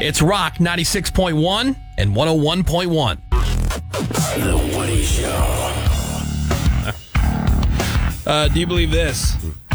It's Rock 96.1 and 101.1. The Woody Show. Do you believe this?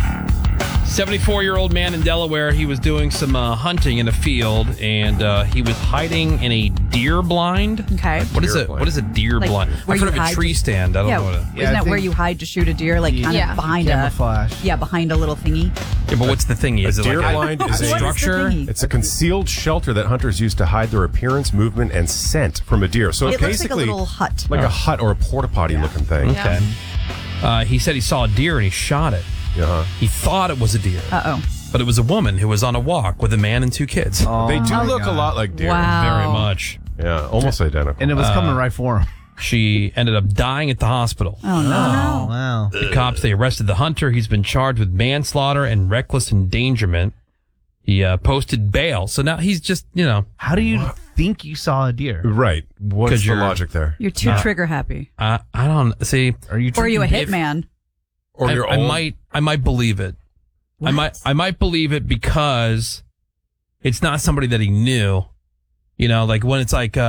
74-year-old man in Delaware, he was doing some hunting in a field, and he was hiding in a deer blind. Okay. What is it? What is a deer Like, blind? where I've heard you of a hide tree to- stand. I don't know what it is. Isn't that where you hide to shoot a deer, like kind of behind camouflage. behind a little thingy? Yeah, but what's the thingy? Is it deer like blind is a a structure? It's a concealed shelter that hunters use to hide their appearance, movement, and scent from a deer. So It it's looks like a basically little hut. like a hut or a porta potty looking thing. Okay. He said he saw a deer and he shot it. Uh-huh. He thought it was a deer. Uh-oh. But it was a woman who was on a walk with a man and two kids. They do look a lot like deer. Wow. Very much. Yeah, almost identical. And it was coming right for him. She ended up dying at the hospital. Oh, no. Wow. The cops, they arrested the hunter. He's been charged with manslaughter and reckless endangerment. He posted bail. So now he's just, How do you think you saw a deer? Right. What's 'Cause the you're- logic there? You're too trigger happy. I don't see. Are you? Or are you a drinking- hitman? Or your I own? might believe it. I might believe it because it's not somebody that he knew. Like when it's like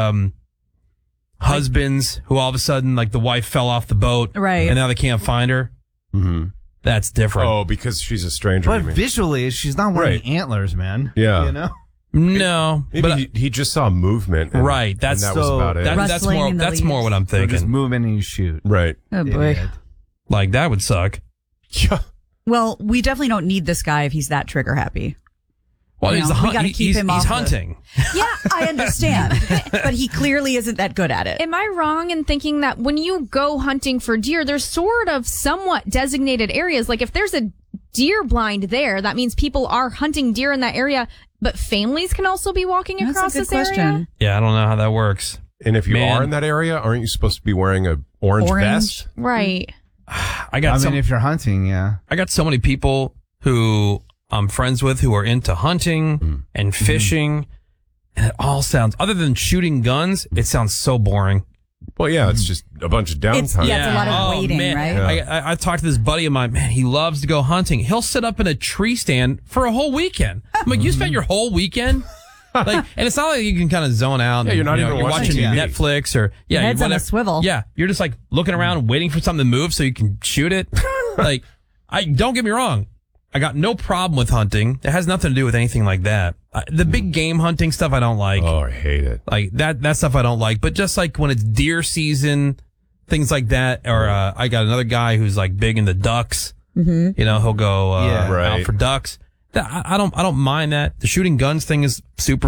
husbands who all of a sudden like the wife fell off the boat, Right. And now they can't find her. Mm-hmm. That's different. Oh, because she's a stranger. But you mean? visually, she's not wearing Right. antlers, man. Yeah. You know? No, Maybe but he just saw movement. And, right. That's and that was so- about it. that's Rustling more. in the That's more leaves. what I'm So just thinking. move in and you shoot. Right. Oh, boy. Idiot. Like that would suck. Yeah. Well, we definitely don't need this guy if he's that trigger happy. Well, You he's know, the we hunt. gotta he- keep he's him he's off the- hunting. Yeah, I understand. But he clearly isn't that good at it. Am I wrong in thinking that when you go hunting for deer, there's sort of somewhat designated areas? Like if there's a deer blind there, that means people are hunting deer in that area, but families can also be walking That's across a good this question. area? Yeah, I don't know how that works. And if you Man. are in that area, aren't you supposed to be wearing a orange vest? Right. I got if you're hunting, yeah. I got so many people who I'm friends with who are into hunting and fishing, and it all sounds, other than shooting guns, it sounds so boring. Well, yeah, it's just a bunch of downtime. It's a lot of waiting, man. right? Yeah. I talked to this buddy of mine, man, he loves to go hunting. He'll sit up in a tree stand for a whole weekend. I'm like, you spent your whole weekend? And it's not like you can kind of zone out. Yeah, and, you're not even you're watching watching TV. Netflix or Your head's on a whatever. swivel. Yeah, you're just like looking around, waiting for something to move so you can shoot it. Don't get me wrong. I got no problem with hunting. It has nothing to do with anything like that. The big game hunting stuff I don't like. Oh, I hate it. Like that stuff I don't like. But just like when it's deer season, things like that. Or I got another guy who's like big into ducks. Mm-hmm. He'll go Yeah. out Right. for ducks. I don't mind that. The shooting guns thing is super